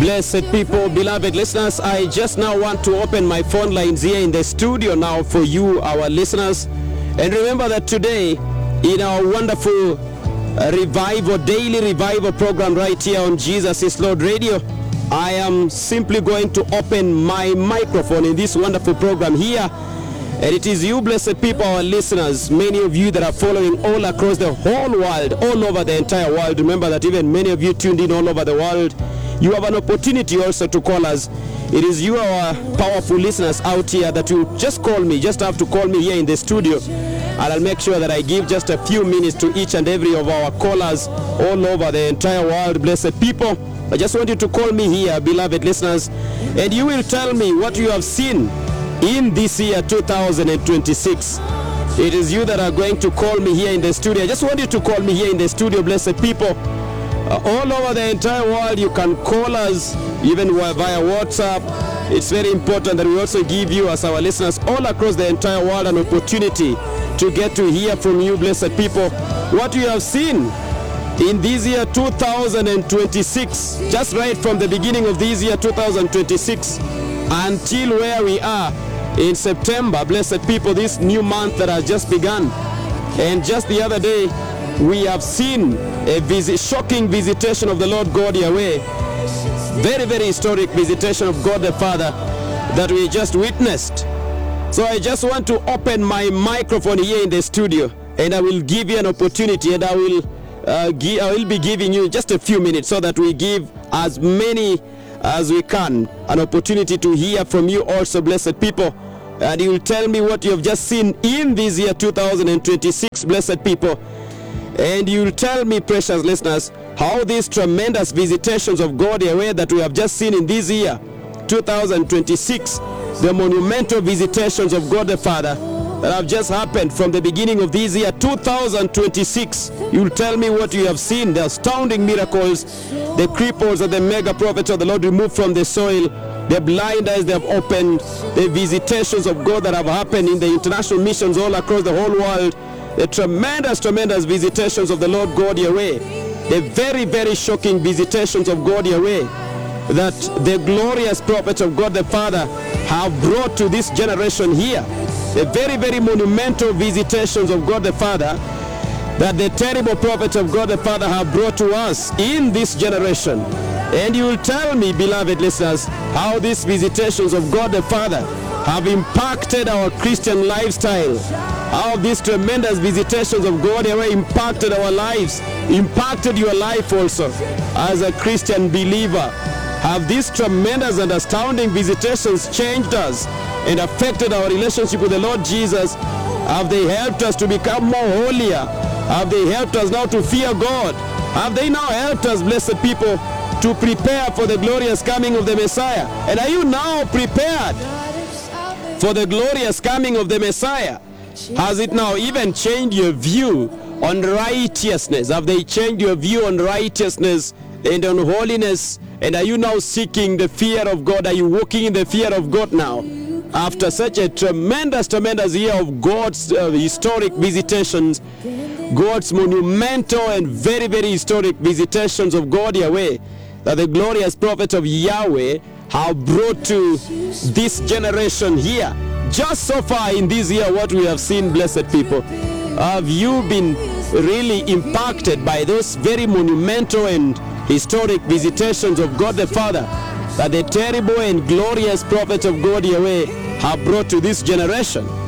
Blessed people, beloved listeners, I just now want to open my phone lines here in the studio now for you, our listeners. And remember that today, in our wonderful daily revival program right here on Jesus is Lord Radio, I am simply going to open my microphone in this wonderful program here. And it is you, blessed people, our listeners, many of you that are following all across the whole world, all over the entire world. Remember that even many of you tuned in all over the world, you have an opportunity also to call us. It is you, our powerful listeners out here, that you just call me, just have to call me here in the studio. And I'll make sure that I give just a few minutes to each and every of our callers all over the entire world, blessed people. I just want you to call me here, beloved listeners, and you will tell me what you have seen in this year 2026. It is you that are going to call me here in the studio. I just want you to call me here in the studio, blessed people. All over the entire world, you can call us even via WhatsApp. It's very important that we also give you, as our listeners all across the entire world, an opportunity to get to hear from you, blessed people, what you have seen in this year 2026, just right from the beginning of this year 2026 until where we are in September, blessed people, this new month that has just begun. And just the other day, we have seen a shocking visitation of the Lord God Yahweh. Very, very historic visitation of God the Father that we just witnessed. So I just want to open my microphone here in the studio, and I will give you an opportunity, and I will be giving you just a few minutes so that we give as many as we can an opportunity to hear from you also, blessed people. And you will tell me what you have just seen in this year 2026, blessed people. And you will tell me, precious listeners, how these tremendous visitations of God Yahweh that we have just seen in this year 2026, the monumental visitations of God the Father that have just happened from the beginning of this year 2026. You will tell me what you have seen, the astounding miracles, the cripples and the mega prophets of the Lord removed from the soil, the blind eyes they have opened, the visitations of God that have happened in the international missions all across the whole world, the tremendous visitations of the Lord God Yahweh, the very, very shocking visitations of God Yahweh that the glorious prophets of God the Father have brought to this generation here. The very, very monumental visitations of God the Father that the terrible prophets of God the Father have brought to us in this generation. And you will tell me, beloved listeners, how these visitations of God the Father have impacted our Christian lifestyle. How these tremendous visitations of God have impacted our lives, impacted your life also as a Christian believer. Have these tremendous and astounding visitations changed us and affected our relationship with the Lord Jesus? Have they helped us to become more holier? Have they helped us now to fear God? Have they now helped us, blessed people, to prepare for the glorious coming of the Messiah? And are you now prepared for the glorious coming of the Messiah? Has it now even changed your view on righteousness? Have they changed your view on righteousness and on holiness? And are you now seeking the fear of God? Are you walking in the fear of God now? After such a tremendous year of God's historic visitations, God's monumental and very, very historic visitations of God Yahweh, that the glorious prophets of Yahweh have brought to this generation here. Just so far in this year, what we have seen, blessed people, have you been really impacted by those very monumental and historic visitations of God the Father that the terrible and glorious prophets of God Yahweh have brought to this generation?